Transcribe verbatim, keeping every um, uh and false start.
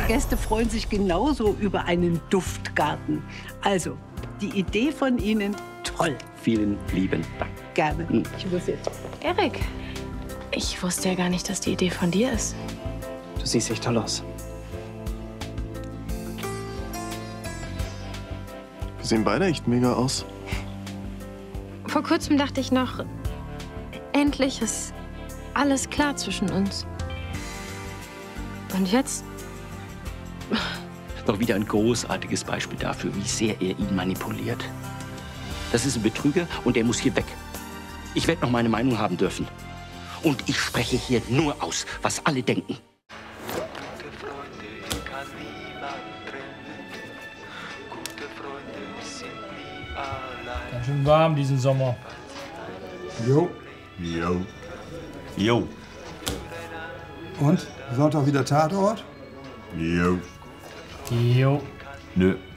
Gäste freuen sich genauso über einen Duftgarten. Also, die Idee von Ihnen, toll. Vielen lieben Dank. Gerne. Ich muss jetzt. Erik, ich wusste ja gar nicht, dass die Idee von dir ist. Du siehst echt toll aus. Wir sehen beide echt mega aus. Vor kurzem dachte ich noch, endlich ist alles klar zwischen uns. Und jetzt? Doch wieder ein großartiges Beispiel dafür, wie sehr er ihn manipuliert. Das ist ein Betrüger und er muss hier weg. Ich werde noch meine Meinung haben dürfen. Und ich spreche hier nur aus, was alle denken. Ganz schön warm diesen Sommer. Jo. Jo. Jo. Und? Sonntag wieder Tatort? Jo. Jo. Nö.